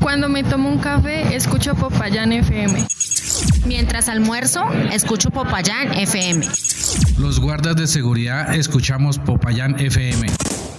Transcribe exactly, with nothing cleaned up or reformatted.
Cuando me tomo un café, escucho Popayán F M. Mientras almuerzo, escucho Popayán F M. Los guardas de seguridad escuchamos Popayán F M.